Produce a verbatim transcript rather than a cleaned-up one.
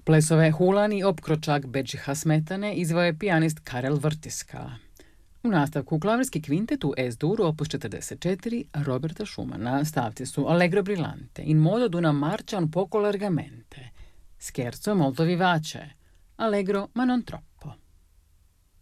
Plesove Hulani opkročak Bedžiha Smetane izveo je pijanist Karel Vrtiska. U nastavku klavirski kvintet u Es-dur opus četrdeset četiri Roberta Schumana, stavci su Allegro brillante, in modo d'una marcia un poco largamente, scherzo molto vivace, allegro ma non troppo.